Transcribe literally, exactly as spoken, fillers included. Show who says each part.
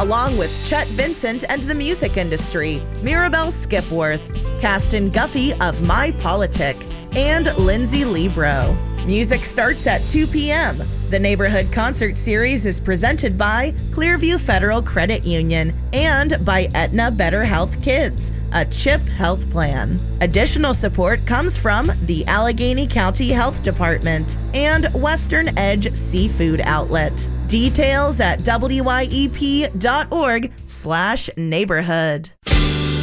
Speaker 1: along with Chet Vincent and the music industry, Mirabelle Skipworth, Caston Guffey of My Politic, and Lindsay Libro. Music starts at two p.m. The Neighborhood Concert Series is presented by Clearview Federal Credit Union and by Aetna Better Health Kids, a CHIP health plan. Additional support comes from the Allegheny County Health Department and Western Edge Seafood Outlet. Details at W Y E P dot org slash neighborhood.